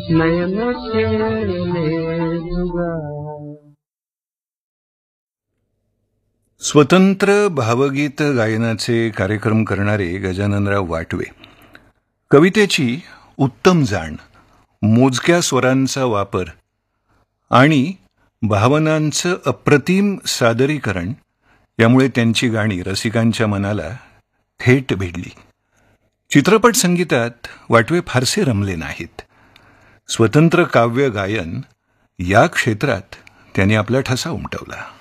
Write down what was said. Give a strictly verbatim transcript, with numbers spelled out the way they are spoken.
नयन खेळले जुगा. स्वतंत्र भावगीत गायनाचे कार्यक्रम करणारे गजाननराव वाटवे कवितेची उत्तम जाण, मोजक्या स्वरांचा वापर आणि भावनांचं अप्रतिम सादरीकरण यामुळे त्यांची गाणी रसिकांच्या मनाला थेट भिडली. चित्रपट संगीतात वाटवे फारसे रमले नाहीत. स्वतंत्र काव्य गायन या क्षेत्रात त्यांनी आपला ठसा उमटवला.